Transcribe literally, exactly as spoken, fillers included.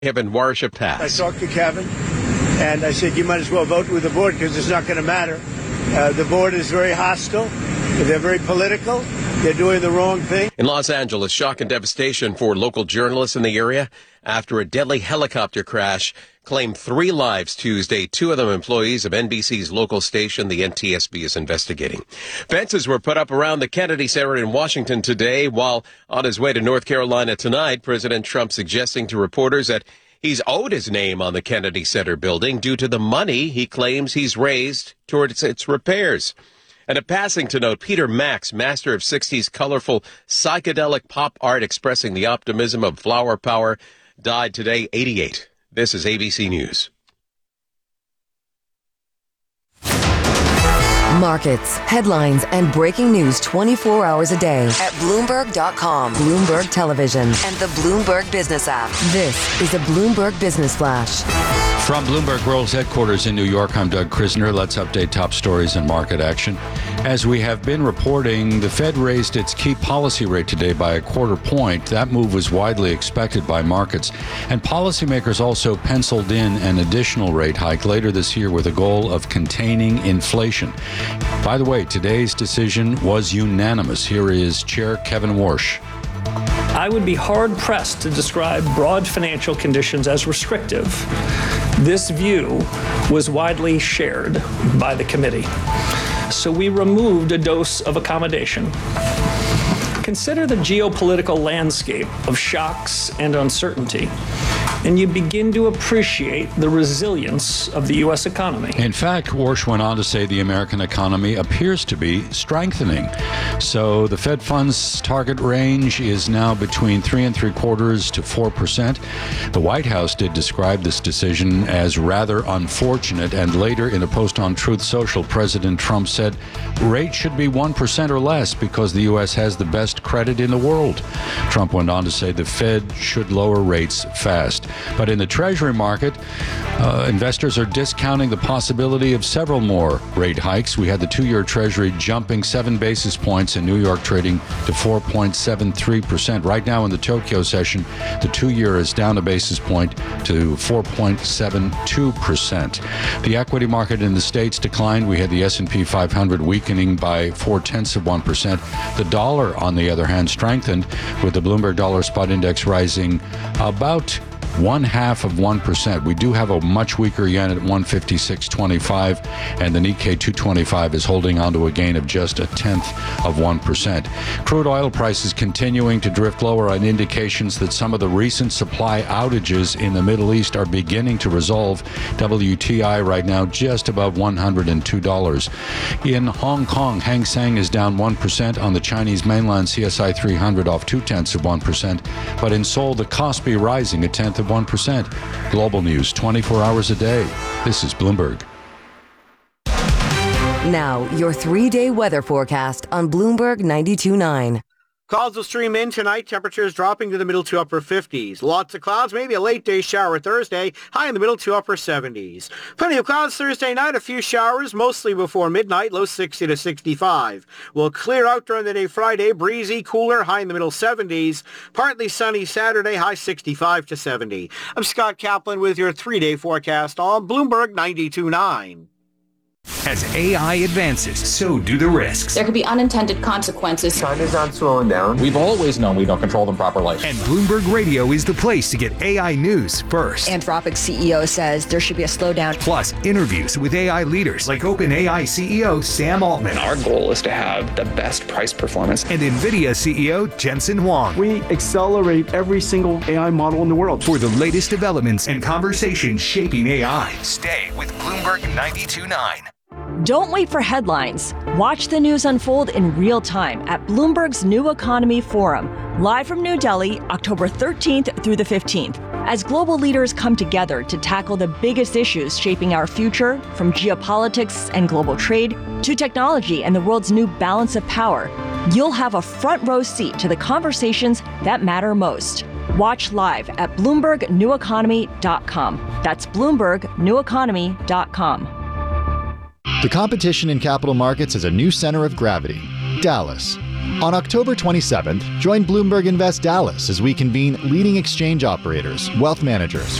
Kevin Warsha I Pass. talked to Kevin, and I said, you might as well vote with the board because it's not going to matter. Uh, the board is very hostile. They're very political. They're doing the wrong thing. In Los Angeles, shock and devastation for local journalists in the area after a deadly helicopter crash claimed three lives Tuesday, two of them employees of N B C's local station. The N T S B is investigating. Fences were put up around the Kennedy Center in Washington today, while on his way to North Carolina tonight, President Trump suggesting to reporters that he's owed his name on the Kennedy Center building due to the money he claims he's raised towards its repairs. And a passing to note, Peter Max, master of sixties colorful psychedelic pop art expressing the optimism of flower power, died today, eighty-eight. This is A B C News. Markets, headlines, and breaking news twenty-four hours a day at Bloomberg dot com, Bloomberg Television, and the Bloomberg Business app. This is a Bloomberg Business Flash. From Bloomberg World's headquarters in New York, I'm Doug Krisner. Let's update top stories and market action. As we have been reporting, the Fed raised its key policy rate today by a quarter point. That move was widely expected by markets. And policymakers also penciled in an additional rate hike later this year with a goal of containing inflation. By the way, today's decision was unanimous. Here is Chair Kevin Warsh. I would be hard-pressed to describe broad financial conditions as restrictive. This view was widely shared by the committee. So we removed a dose of accommodation. Consider the geopolitical landscape of shocks and uncertainty, and you begin to appreciate the resilience of the U S economy. In fact, Warsh went on to say the American economy appears to be strengthening. So the Fed funds target range is now between three and three quarters to four percent. The White House did describe this decision as rather unfortunate, and later in a post on Truth Social, President Trump said rates should be one percent or less because the U S has the best credit in the world. Trump went on to say the Fed should lower rates fast. But in the Treasury market, uh, investors are discounting the possibility of several more rate hikes. We had the two-year Treasury jumping seven basis points in New York, trading to four point seven three percent. Right now in the Tokyo session, the two-year is down a basis point to four point seven two percent. The equity market in the States declined. We had the S and P five hundred weakening by four-tenths of one percent. The dollar, on the other hand, strengthened, with the Bloomberg Dollar Spot Index rising about one half of one percent. We do have a much weaker yen at one fifty-six twenty-five, and the Nikkei two twenty-five is holding on to a gain of just a tenth of one percent. Crude oil prices continuing to drift lower on indications that some of the recent supply outages in the Middle East are beginning to resolve. W T I right now just above one hundred two dollars. In Hong Kong, Hang Seng is down one percent on the Chinese mainland. C S I three hundred off two-tenths of one percent. But in Seoul, the Kospi rising a tenth of one percent. Global news twenty-four hours a day. This is Bloomberg. Now, your three-day weather forecast on Bloomberg ninety-two point nine. Clouds will stream in tonight, temperatures dropping to the middle to upper fifties. Lots of clouds, maybe a late day shower Thursday, high in the middle to upper seventies. Plenty of clouds Thursday night, a few showers, mostly before midnight, low sixty to sixty-five. We'll clear out during the day Friday, breezy, cooler, high in the middle seventies. Partly sunny Saturday, high sixty-five to seventy. I'm Scott Kaplan with your three-day forecast on Bloomberg ninety-two point nine. As A I advances, so do the risks. There could be unintended consequences. China's not slowing down. We've always known we don't control them properly. And Bloomberg Radio is the place to get A I news first. Anthropic C E O says there should be a slowdown. Plus, interviews with A I leaders like OpenAI C E O Sam Altman. Our goal is to have the best price performance. And NVIDIA C E O Jensen Huang. We accelerate every single A I model in the world. For the latest developments and conversations shaping A I, stay with Bloomberg ninety-two point nine. Don't wait for headlines. Watch the news unfold in real time at Bloomberg's New Economy Forum, live from New Delhi, October thirteenth through the fifteenth, as global leaders come together to tackle the biggest issues shaping our future, from geopolitics and global trade to technology and the world's new balance of power. You'll have a front row seat to the conversations that matter most. Watch live at Bloomberg New Economy dot com. That's Bloomberg New Economy dot com. The competition in capital markets has a new center of gravity, Dallas. On October twenty-seventh, join Bloomberg Invest Dallas as we convene leading exchange operators, wealth managers,